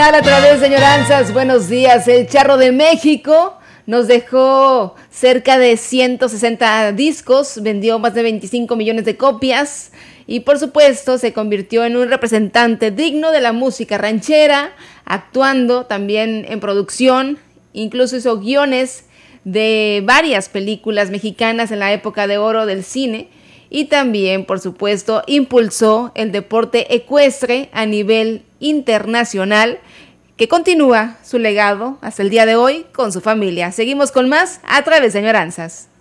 tal a través de Añoranzas? Buenos días. El Charro de México nos dejó cerca de 160 discos, vendió más de 25 millones de copias y por supuesto se convirtió en un representante digno de la música ranchera, actuando también en producción, incluso hizo guiones de varias películas mexicanas en la época de oro del cine y también, por supuesto, impulsó el deporte ecuestre a nivel internacional, que continúa su legado hasta el día de hoy con su familia. Seguimos con más a través de Añoranzas.